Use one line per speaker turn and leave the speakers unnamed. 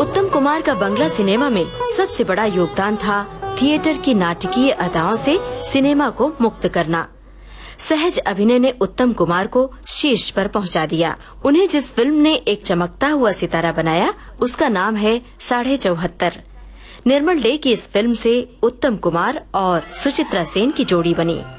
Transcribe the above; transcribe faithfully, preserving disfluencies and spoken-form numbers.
उत्तम कुमार का बंगला सिनेमा में सबसे बड़ा योगदान था थिएटर की नाटकीय अदाओं से सिनेमा को मुक्त करना। सहज अभिनय ने उत्तम कुमार को शीर्ष पर पहुंचा दिया। उन्हें जिस फिल्म ने एक चमकता हुआ सितारा बनाया उसका नाम है साढ़े चौहत्तर। निर्मल डे की इस फिल्म से उत्तम कुमार और सुचित्रा सेन की जोड़ी बनी।